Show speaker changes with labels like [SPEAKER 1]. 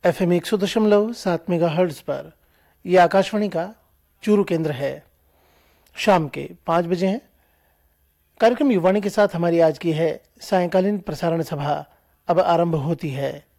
[SPEAKER 1] FM 100.7 megahertz पर यह आकाशवाणी का चूरू केंद्र है। शाम के 5 बजे हैं। कार्यक्रम युवाणी के साथ हमारी आज की है सायंकालीन प्रसारण सभा अब आरंभ होती है।